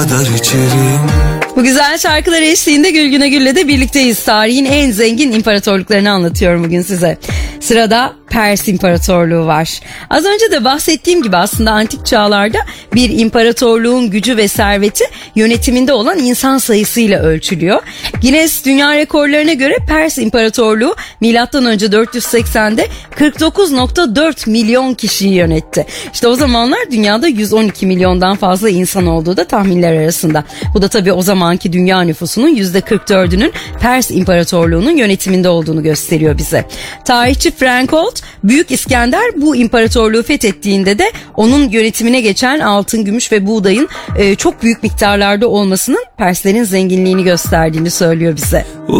Bu güzel şarkılar eşliğinde Gülgüne Gül'le de birlikteyiz. Tarihin en zengin imparatorluklarını anlatıyorum bugün size. Sırada Pers İmparatorluğu var. Az önce de bahsettiğim gibi aslında antik çağlarda bir imparatorluğun gücü ve serveti yönetiminde olan insan sayısıyla ölçülüyor. Guinness Dünya Rekorlarına göre Pers İmparatorluğu MÖ 480'de 49,4 milyon kişiyi yönetti. İşte o zamanlar dünyada 112 milyondan fazla insan olduğu da tahminler arasında. Bu da tabii o zamanki dünya nüfusunun %44'ünün Pers İmparatorluğu'nun yönetiminde olduğunu gösteriyor bize. Tarihçi Frank Holt, Büyük İskender bu imparatorluğu fethettiğinde de onun yönetimine geçen altın, gümüş ve buğdayın çok büyük miktarlarda olmasının Perslerin zenginliğini gösterdiğini söylüyor bize.